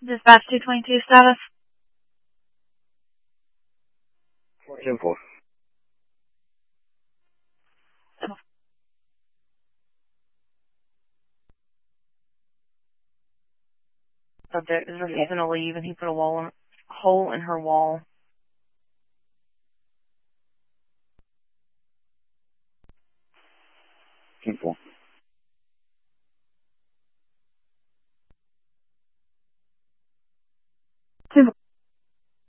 Dispatch 222 status. 410-4. Subject is refusing to leave, and he put a hole in her wall.